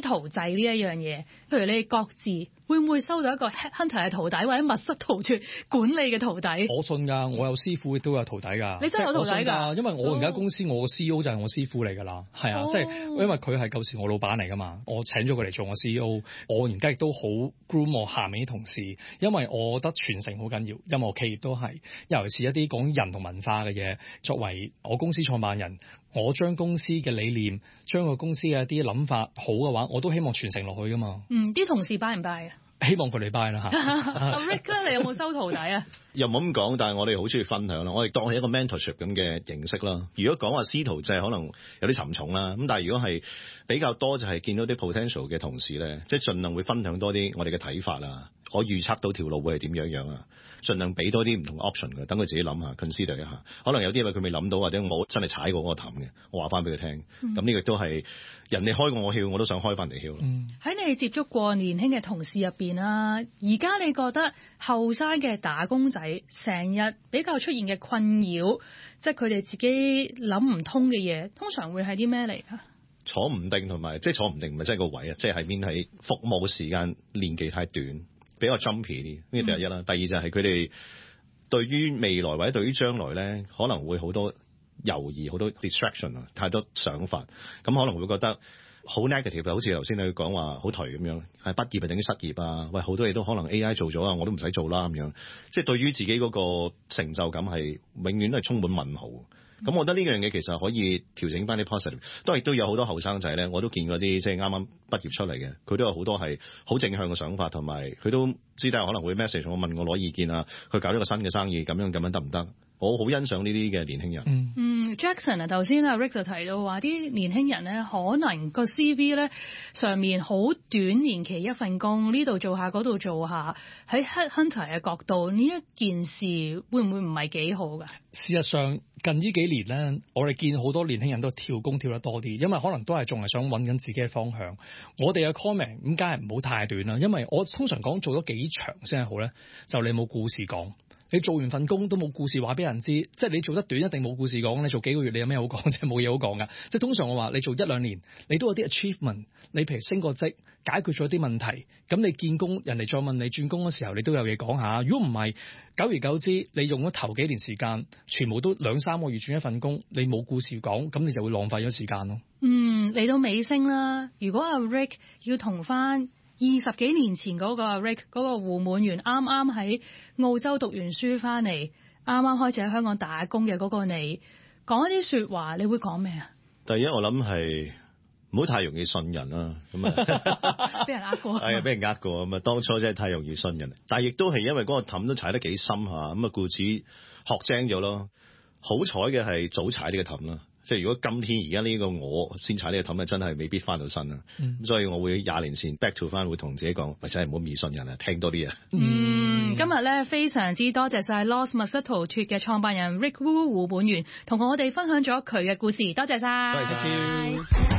徒制呢一樣嘢，譬如你哋各自會唔會收到一個 headhunter 嘅徒弟或者密室逃脫管理嘅徒弟？ 我信㗎，我有師傅亦都有徒弟㗎。 你真係有徒弟㗎？ 因為我而家公司我個 CEO 就係我師傅嚟㗎啦，係啊，即係因為佢係舊時我老闆嚟㗎嘛，我請咗佢嚟做我 CEO，我而家亦都好 groom 我下面啲同事，因為我覺得傳承好緊要，任何企業都係，尤其是一啲講人同文化嘅嘢。作為我公司創辦人，我將公司嘅理念，將個公司嘅一啲諗法好嘅話，我都希望傳承落去㗎嘛。 啲同事拜唔拜啊？ 希望佢哋拜啦嚇。 阿 Rick 咧，你有冇收徒弟啊？ 又冇咁講，但係我哋好中意分享啦。我哋當係一個 mentorship 咁嘅形式啦。如果講話師徒制可能有啲沉重啦，咁但係如果係比較多就係見到啲 potential 嘅同事咧，即係盡量會分享多啲我哋嘅睇法啊。我預測到條路會係點樣啊，盡量俾多啲唔同 option 嘅，等佢自己諗下 consider 一下。可能有啲嘢佢未諗到，或者我真係踩過嗰個氹嘅，我話翻俾佢聽。咁呢個都係人哋開過我竅，我都想開翻嚟竅。 喺你接觸過年輕嘅同事入邊啦，而家你覺得後生嘅打工仔成日比較出現嘅困擾，即係佢哋自己諗唔通嘅嘢，通常會係啲咩嚟㗎？ 坐唔定同埋即係坐唔定，唔係真係個位啊！即係喺邊係服務時間年紀太短，比較 jumpy 啲。呢個第一啦。第二就係佢哋對於未來或者對於將來咧，可能會好多猶豫，好多 distraction 啊，太多想法，咁可能會覺得好 negative，好似頭先你講話好頹咁樣，係畢業就等於失業啊！喂，好多嘢都可能 AI 做咗啊，我都唔使做啦咁樣。即係對於自己嗰個成就感係永遠都係充滿問號。咁我覺得呢樣嘢其實可以調整翻啲 positive，都有好多後生仔咧，我都見過啲即係啱啱畢業出嚟嘅，佢都有好多係好正向嘅想法，同埋佢都知道可能會 message 我問我攞意見啊，佢搞咗個新嘅生意，咁樣得唔得？我好欣賞呢啲嘅年輕人。 Jackson 啊，頭先阿 Rick 就提到話啲年輕人咧，可能個 CV 咧上面好短年期一份工，呢度做下嗰度做下，喺 headhunter 嘅角度，呢一件事會唔會唔係幾好㗎？ 事實上近呢幾年咧，我哋見好多年輕人都跳工跳得多啲，因為可能都係仲係想揾緊自己嘅方向。我哋嘅 comment 咁梗係唔好太短啦，因為我通常講做咗幾長先係好咧，就你冇故事講。你做完份工都冇故事話俾人知，即係你做得短一定冇故事講。你做幾個月你有咩好講？即係冇嘢好講㗎。即係通常我話你做1-2年，你都有啲 achievement。你譬如升個職，解決咗啲問題，咁你見工，人哋再問你轉工嘅時候，你都有嘢講下。如果唔係，久而久之，你用咗頭幾年時間，全部都2-3個月轉一份工，你冇故事講，咁你就會浪費咗時間咯。 嚟到尾聲啦，如果阿 Rick 要同翻20幾年前嗰個 Rick 嗰個胡滿元啱啱喺澳洲讀完書翻嚟，啱啱開始喺香港打工嘅嗰個你，講一啲説話，你會講咩啊？ 第一我諗係唔好太容易信人啦，咁啊俾人呃過， 係啊，俾人呃過咁啊，當初真係太容易信人，但係亦都係因為嗰個氹都踩得幾深嚇，咁啊故此學精咗咯。好彩嘅係早踩呢個氹啦。即係如果今天而家呢個我先踩呢個氹，真係未必翻到身啊！咁所以我會20年前 back to 翻，會同自己講，喂，真係唔好迷信人啊，聽多啲啊！ 今日咧非常之多謝晒 Lost 密室逃脫嘅創辦人 Rick Woo 胡滿元，同我哋分享咗佢嘅故事，多謝晒。 多謝。